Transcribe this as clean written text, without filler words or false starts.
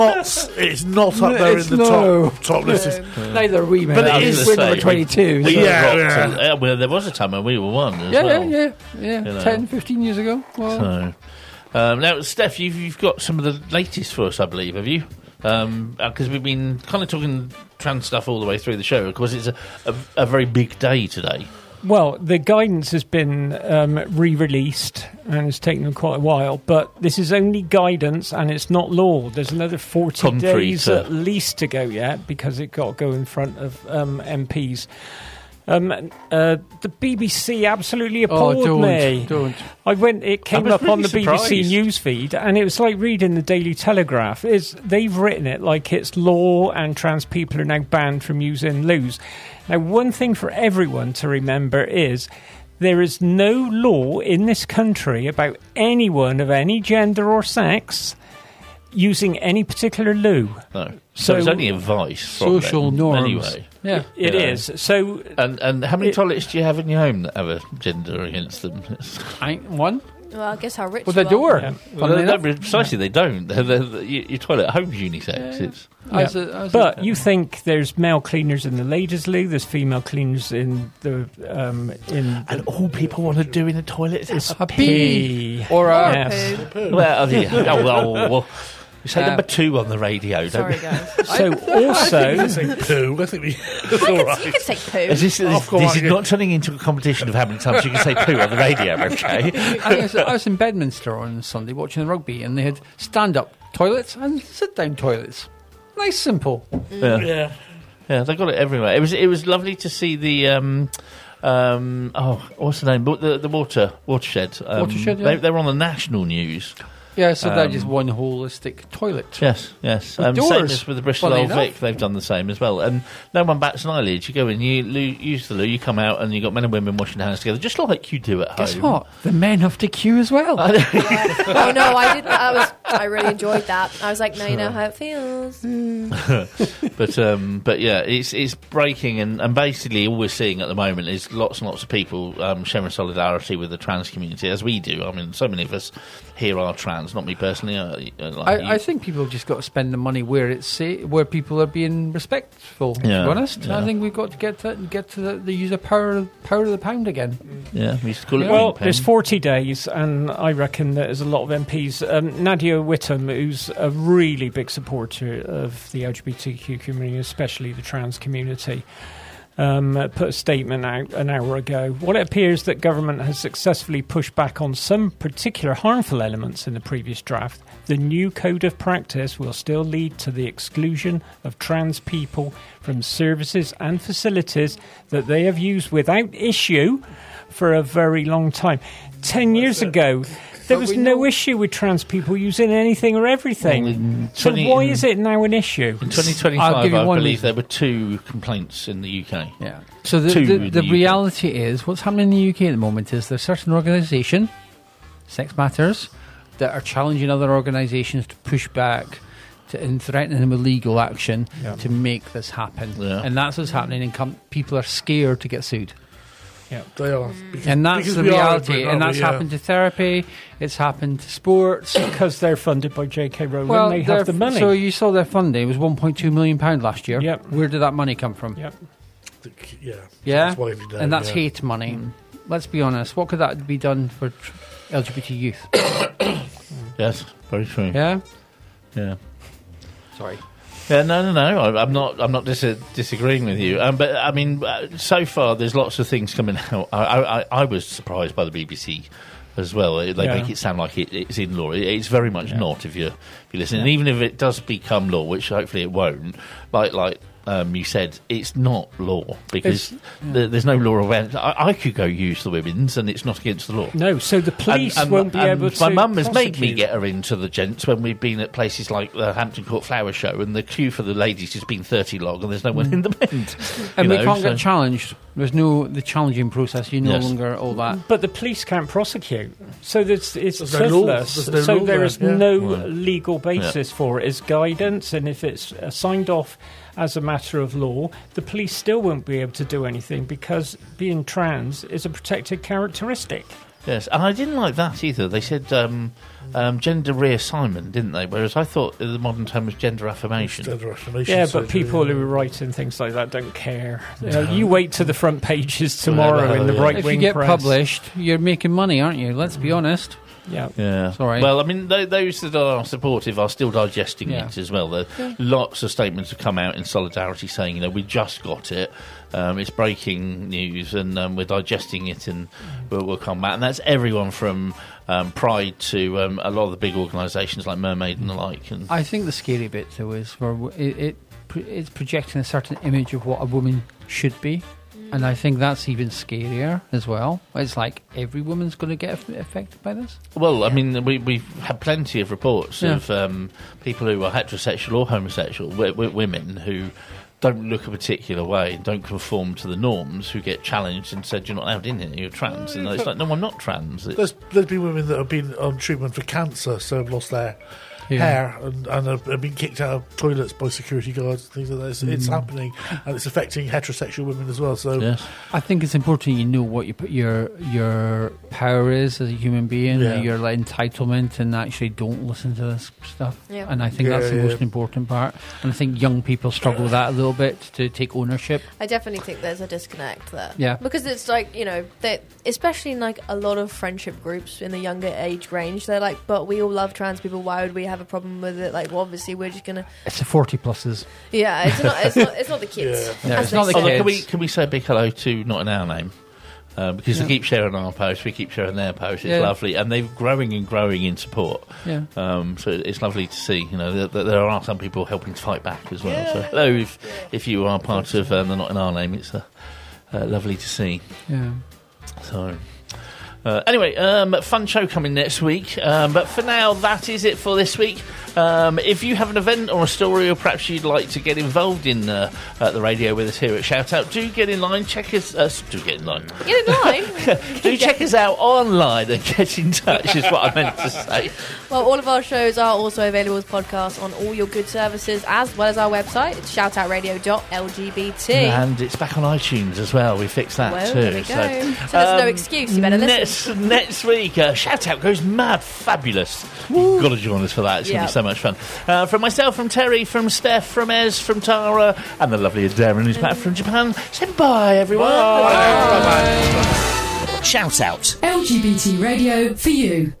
It's not up there in the top list. Neither are we, mate. But it is we're number 22. So. Yeah. Well, there was a time when we were one as well. Yeah. You know. 10, 15 years ago. Well, So, now, Steph, you've got some of the latest for us, I believe, have you? Because we've been kind of talking trans stuff all the way through the show. Of course, it's a very big day today. Well, the guidance has been re-released, and it's taken them quite a while, but this is only guidance, and it's not law. There's another 40 days at least to go yet, because it got to go in front of MPs. The BBC absolutely appalled me. Don't. It came up really on the BBC surprised. news feed, and it was like reading the Daily Telegraph. They've written it like it's law, and trans people are now banned from using loos. Now, one thing for everyone to remember is there is no law in this country about anyone of any gender or sex using any particular loo. No. So it's only advice. Social from them, norms. Anyway. Yeah. It is. So, and how many toilets do you have in your home that have a gender against them? Ain't one. Well, I guess how rich With you a are. door. Yeah. Well, precisely, they don't. Your toilet at home is unisex. Yeah. but you think there's male cleaners in the ladies' loo, there's female cleaners in the And all people want to do in the toilet is a pee. Or a... Yes. Poo. well, well, you say number 2 on the radio, don't Sorry, we? guys. So also, Say poo. I think it's all You right. can say poo. This is not turning into a competition of how many times you can say poo on the radio, okay? I was in Bedminster on Sunday watching the rugby, and they had stand-up toilets and sit-down toilets. Nice, simple. Yeah. Yeah, they got it everywhere. It was lovely to see the what's the name? The watershed. Watershed, yeah. They were on the national news. Yeah, so they're just one holistic toilet. Yes. With doors, same as with the Bristol funny Old Vic, enough. they've done the same as well. And no one bats an eyelid. You go in, you use the loo, you come out, and you've got men and women washing their hands together, just like you do at Guess home. what? The men have to queue as well. Oh no, I didn't. I really enjoyed that. I was like, now you know how it feels. But yeah, it's breaking, and basically all we're seeing at the moment is lots and lots of people sharing solidarity with the trans community, as we do. I mean, so many of us here are trans, not me personally. I think people have just got to spend the money where where people are being respectful. To be Yeah, honest, yeah. I think we've got to get to the use of power of the pound again. Yeah, we used to call it well, pen. there's 40 days, and I reckon that there's a lot of MPs. Nadia Whittome, who's a really big supporter of the LGBTQ community, especially the trans community, put a statement out an hour ago. While it appears that government has successfully pushed back on some particular harmful elements in the previous draft, the new code of practice will still lead to the exclusion of trans people from services and facilities that they have used without issue for a very long time. 10 years ago, there was no issue with trans people using anything or everything. So why is it now an issue? In 2025, I'll give you I one believe reason. there were 2 complaints in the UK. Yeah. So Two the in the UK. reality is, what's happening in the UK at the moment is there's certain organisation, Sex Matters, that are challenging other organisations to push back and threatening them with legal action to make this happen. Yeah. And that's what's happening, and people are scared to get sued. They are. And that's because the we are in reality. Britain, And aren't that's we? Yeah. happened to therapy, it's happened to sports. Because they're funded by J.K. Rowling, they have the money. So you saw their funding, it was £1.2 million last year. Yep. Where did that money come from? Yep. Yeah. Yeah? That's widely known, And that's yeah. hate money. Let's be honest, what could that be done for LGBT youth? Yes, very true. Yeah? Yeah. Sorry. Yeah, no. I'm not disagreeing with you. But I mean, so far there's lots of things coming out. I was surprised by the BBC as well. They make it sound like it's in law. It's very much not. If you listen, and even if it does become law, which hopefully it won't, like you said, it's not law because there's no law around. I could go use the women's, and it's not against the law. No, so the police won't be able to. My mum has made me prosecute. get her into the gents when we've been at places like the Hampton Court Flower Show, and the queue for the ladies has been 30 long, and there's no one in the bend. And we can't get challenged. There's the challenging process. You no Yes. longer all that. But the police can't prosecute, so it's There's no toothless. law. There's no So law there there, is yeah. no Right. legal basis for it. It's guidance, and if it's signed off as a matter of law, the police still won't be able to do anything because being trans is a protected characteristic. Yes, and I didn't like that either. They said gender reassignment, didn't they? Whereas I thought the modern term was gender affirmation. Yeah, but people who are writing things like that don't care. You wait to the front pages tomorrow in the right wing press. If you get published, you're making money, aren't you? Let's be honest. Yeah. Sorry. Well, I mean, those that are supportive are still digesting it as well. Lots of statements have come out in solidarity saying, we just got it. It's breaking news, and we're digesting it, and we'll come back. And that's everyone from Pride to a lot of the big organisations like Mermaid and the like. And I think the scary bit, though, is where it's projecting a certain image of what a woman should be. And I think that's even scarier as well. It's like every woman's going to get affected by this. Well, I mean, we've had plenty of reports of people who are heterosexual or homosexual, women who don't look a particular way, don't conform to the norms, who get challenged and said, you're not allowed in here, you're trans. And it's like, no, I'm not trans. There's been women that have been on treatment for cancer, so have lost their hair and have been kicked out of toilets by security guards and things like that. It's happening, and it's affecting heterosexual women as well. So I think it's important you know what your power is as a human being, your entitlement, and actually don't listen to this stuff. And I think that's the most important part. And I think young people struggle with that a little bit, to take ownership. I definitely think there's a disconnect there. Yeah, because it's like, especially in like a lot of friendship groups in the younger age range, they're like, but we all love trans people, why would we have a problem with it? Like, well, obviously we're just gonna. It's the 40+s. Yeah, it's not the kids. No, it's not the kids. Can we say a big hello to Not in Our Name? Because they keep sharing our posts, we keep sharing their posts. It's lovely, and they're growing and growing in support. So it's lovely to see. That there are some people helping to fight back as well. So hello, if you are part of the Not in Our Name, it's lovely to see. So. Anyway, fun show coming next week. But for now, that is it for this week. If you have an event or a story, or perhaps you'd like to get involved in the radio with us here at Shout Out, do get in line. Check us. Do get in line. Get in line. Do check us out online and get in touch. Is what I meant to say. Well, all of our shows are also available as podcasts on all your good services, as well as our website. It's shoutoutradio.lgbt. And it's back on iTunes as well. We fixed that too. There we go. So there's no excuse. You better listen. Next week, Shout Out goes mad fabulous. You've got to join us for that. It's going to be so much fun. From myself, from Terry, from Steph, from Ez, from Tara, and the lovely Darren who's back from Japan. Say bye, everyone. Bye. Shout Out. LGBT radio for you.